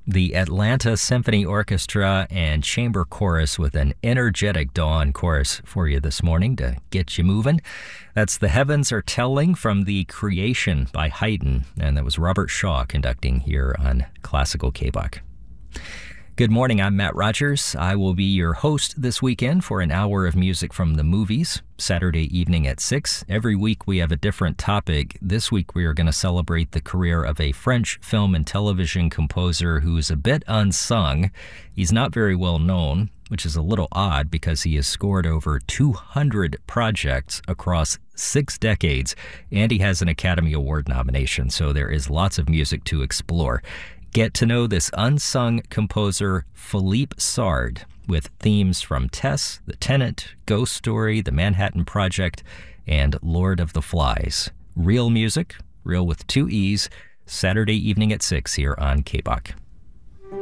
The Atlanta Symphony Orchestra and Chamber Chorus with an energetic dawn chorus for you this morning to get you moving. That's The Heavens Are Telling from The Creation by Haydn, and that was Robert Shaw conducting here on Classical K-Bach. Good morning, I'm Matt Rogers. I will be your host this weekend for an hour of music from the movies, Saturday evening at 6. Every week we have a different topic. This week we are going to celebrate the career of a French film and television composer who's a bit unsung. He's not very well known, which is a little odd because he has scored over 200 projects across 6 decades, and he has an Academy Award nomination, so there is lots of music to explore. Get to know this unsung composer, Philippe Sard, with themes from Tess, The Tenant, Ghost Story, The Manhattan Project, and Lord of the Flies. Real music, real with 2 E's, Saturday evening at 6 here on K-Bach.